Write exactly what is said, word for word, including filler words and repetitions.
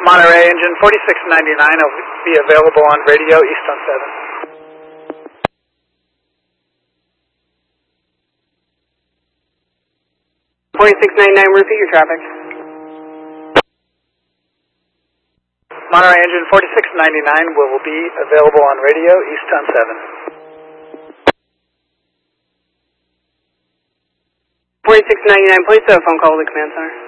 Monterey engine forty-six ninety-nine will be available on radio east on seven. forty-six ninety-nine, repeat your traffic. Monterey engine forty-six ninety-nine will be available on radio east on seven. forty-six ninety-nine, please have a phone call to the command center.